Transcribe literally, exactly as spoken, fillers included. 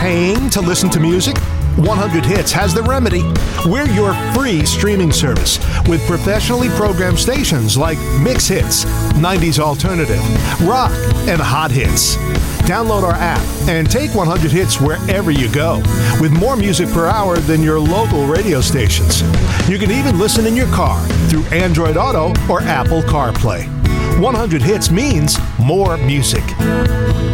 paying to listen to music? one hundred Hits has the remedy. We're your free streaming service with professionally programmed stations like Mix Hits, nineties Alternative, Rock, and Hot Hits. Download our app and take one hundred Hits wherever you go, with more music per hour than your local radio stations. You can even listen in your car through Android Auto or Apple CarPlay. one hundred Hits means more music.